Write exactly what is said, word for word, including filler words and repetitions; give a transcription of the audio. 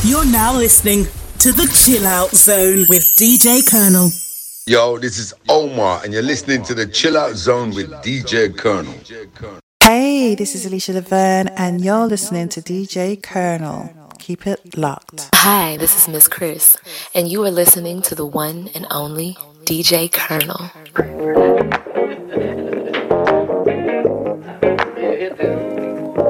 You're now listening to the Chill Out Zone with D J Colonel. Yo, this is Omar, and you're listening to the Chill Out Zone with D J Colonel. Hey, this is Alicia Laverne, and you're listening to D J Colonel. Keep it locked. Hi, this is Miss Chris, and you are listening to the one and only D J Colonel.